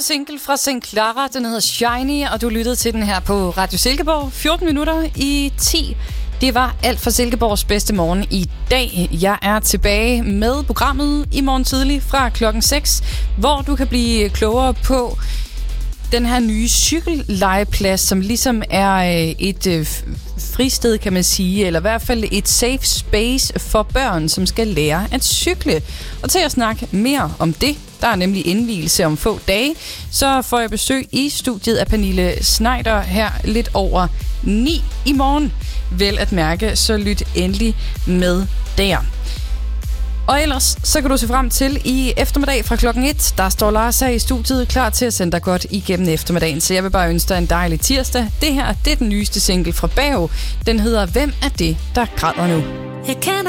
single fra St. Clara, den hedder Shiny, og du lyttede til den her på Radio Silkeborg. 14 minutter i 10. Det var alt for Silkeborgs bedste morgen i dag. Jeg er tilbage med programmet i morgen tidlig fra klokken 6, hvor du kan blive klogere på den her nye cykellegeplads, som ligesom er et fristed, kan man sige, eller i hvert fald et safe space for børn, som skal lære at cykle. Og til at snakke mere om det, der er nemlig indvielse om få dage, så får jeg besøg i studiet af Pernille Schneider her lidt over 9 i morgen. Vel at mærke, så lyt endelig med der. Og ellers, så kan du se frem til i eftermiddag fra klokken 1. Der står Lars her i studiet klar til at sende dig godt igennem eftermiddagen. Så jeg vil bare ønske dig en dejlig tirsdag. Det her, det er den nyeste single fra Bao. Den hedder Hvem er det, der græder nu?